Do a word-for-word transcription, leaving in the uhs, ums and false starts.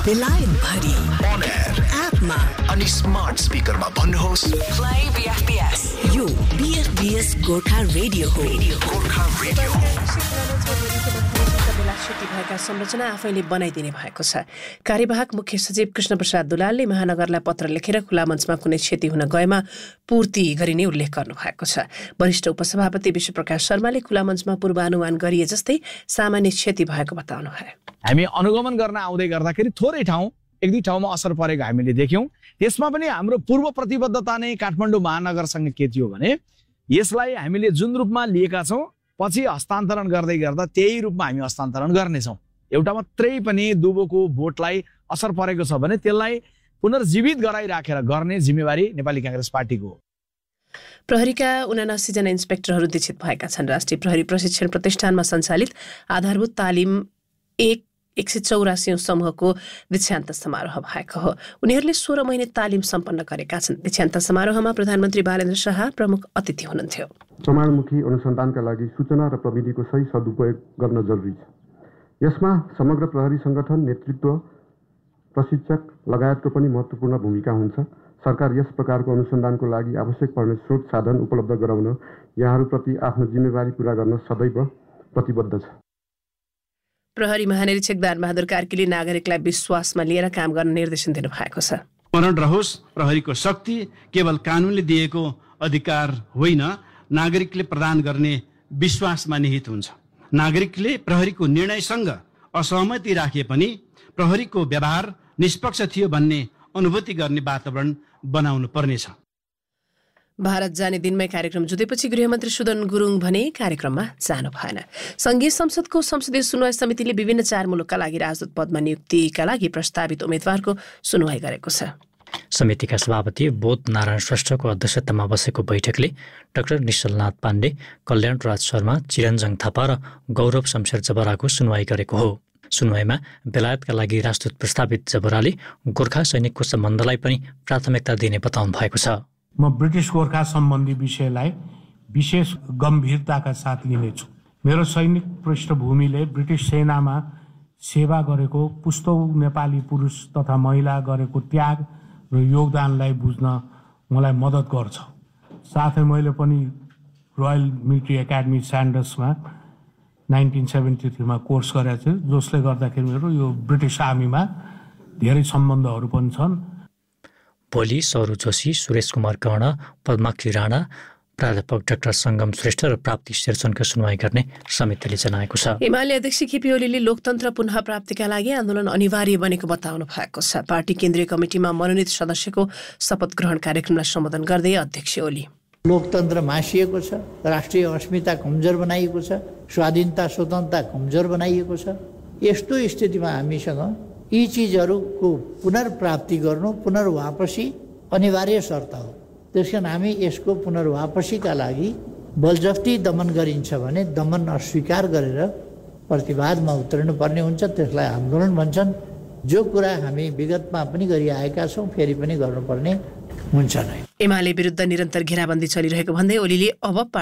बेलायत भरि on air एपमा अनि स्मार्ट स्पिकरमा भन्नुहोस् play B F B S यो B F B S Gorkha radio हो गोर्खा रेडियो भएका संरचना आफैले बनाइदिने भएको छ। कार्यवाहक मुख्य सचिव कृष्ण प्रसाद दुलालले महानगरलाई पत्र लेखेर खुला मञ्चमा कुनै क्षति हुन गएमा पूर्ति गरिने उल्लेख गर्नु भएको छ। वरिष्ठ उपसभापति विश्वप्रकाश शर्माले खुला मञ्चमा पूर्वानुमान गरिए जस्तै सामान्य क्षति भएको बताउनु भयो। हामी अनुगमन गर्न आउँदै गर्दाखेरि थोरै ठाउँ एक दुई ठाउँमा असर परेको हामीले देख्यौँ। त्यसमा पनि हाम्रो पूर्व प्रतिबद्धता नै काठमाडौँ महानगरसँग के थियो भने यसलाई हामीले जुन रूपमा लिएका छौँ पछि हस्तान्तरण गर्दै गर्दा त्यही रूपमा हामी हस्तान्तरण गर्नेछौँ। एउटा मात्रै पनि दुबोको भोटलाई असर परेको छ भने त्यसलाई पुनर्जीवित गराइराखेर गर्ने जिम्मेवारी नेपाली कांग्रेस पार्टीको हो। प्रहरीका उनासी जना इन्सपेक्टरहरू दीक्षित भएका छन्। राष्ट्रिय प्रहरी प्रशिक्षण प्रतिष्ठानमा सञ्चालित आधारभूत तालिम एक एक सय चौरासी समूहको दीक्षान्त समारोह भएको हो। उनीहरूले सोह्र महिने तालिम सम्पन्न गरेका छन्। दीक्षान्त समारोहमा प्रधानमन्त्री बालेन्द्र शाह प्रमुख अतिथि हुनुहुन्थ्यो। प्रमाणमुखी अनुसन्धानका लागि सूचना र प्रविधिको सही सदुपयोग गर्न जरुरी छ। यसमा समग्र प्रहरी संगठन, नेतृत्व, प्रशिक्षक लगायतको पनि महत्त्वपूर्ण भूमिका हुन्छ। सरकार यस प्रकारको अनुसन्धानको लागि आवश्यक पर्ने स्रोत साधन उपलब्ध गराउन यहाँहरूप्रति आफ्नो जिम्मेवारी पूरा गर्न सदैव प्रतिबद्ध छ। प्रहरी महानिरीक्षक दानबहादुर कार्कीले नागरिकलाई विश्वासमा लिएर काम गर्न निर्देशन दिनुभएको छ। स्मरण रहोस्, प्रहरीको शक्ति केवल कानुनले दिएको अधिकार होइन, नागरिकले प्रदान गर्ने विश्वासमा निहित हुन्छ। नागरिकले प्रहरीको निर्णयसँग असहमति राखे पनि प्रहरीको व्यवहार निष्पक्ष थियो भन्ने अनुभूति गर्ने वातावरण बनाउनु पर्नेछ। भारत जाने दिनमै कार्यक्रम जुटेपछि गृहमन्त्री सुदन गुरुङ भने कार्यक्रममा जानु भएन। संघीय संसदको संसदीय सुनवाई समितिले विभिन्न चार मुलुकका लागि राजदूत पदमा नियुक्तिका लागि प्रस्तावित उम्मेद्वारको सुनवाई गरेको छ। समितिका सभापति बोध नारायण श्रेष्ठको अध्यक्षतामा बसेको बैठकले डाक्टर निश्चलनाथ पाण्डे, कल्याण राज शर्मा, चिरञ्जन थापा र गौरव शमशेर जबराको सुनवाई गरेको हो। सुनवाईमा बेलायतका लागि राजदूत प्रस्तावित जबराले गोर्खा सैनिकको सम्बन्धलाई पनि प्राथमिकता दिने बताउनु भएको छ। म ब्रिटिस गोर्खा सम्बन्धी विषयलाई विशेष गम्भीरताका साथ लिनेछु। मेरो सैनिक पृष्ठभूमिले ब्रिटिस सेनामा सेवा गरेको पुस्तौँ नेपाली पुरुष तथा महिला गरेको त्याग र योगदानलाई बुझ्न मलाई मद्दत गर्छ। साथै मैले पनि royal military academy स्यान्डर्समा nineteen seventy थ्रीमा course गरेको छु, जसले गर्दाखेरि मेरो यो ब्रिटिस आर्मीमा धेरै सम्बन्धहरू पनि छन्। भोलि सौरु जोशी, सुरेश कुमार कर्ण, पद्माक्षी राणा, प्राध्यापक डाक्टर सङ्गम श्रेष्ठ र प्राप्ति शेरचनको सुनवाई गर्ने समितिले जनाएको छ। एमाले अध्यक्ष केपी ओलीले लोकतन्त्र पुनः प्राप्तिका लागि आन्दोलन अनिवार्य बनेको बताउनु भएको छ। पार्टी केन्द्रीय कमिटीमा मनोनित सदस्यको शपथ ग्रहण कार्यक्रमलाई सम्बोधन गर्दै अध्यक्ष ओली लोकतन्त्र मासिएको छ, राष्ट्रिय अस्मिता कमजोर बनाइएको छ, स्वाधीनता स्वतन्त्रता कमजोर बनाइएको छ। यस्तो स्थितिमा हामीसँग यी चिजहरूको पुनर्प्राप्ति गर्नु, पुनर्वापसी अनिवार्य शर्त हो। त्यसकारण हामी यसको पुनर्वापसीका लागि बलजफ्ती दमन गरिन्छ भने दमन अस्वीकार गरेर प्रतिवादमा उत्रनु पर्ने हुन्छ। त्यसलाई आन्दोलन भन्छन्। जो कुरा हामी विगतमा पनि गरिआएका छौँ फेरि पनि गर्नुपर्ने हुन्छ नै। एमाले विरुद्ध निरन्तर घेराबन्दी चलिरहेको भन्दै ओलीले अब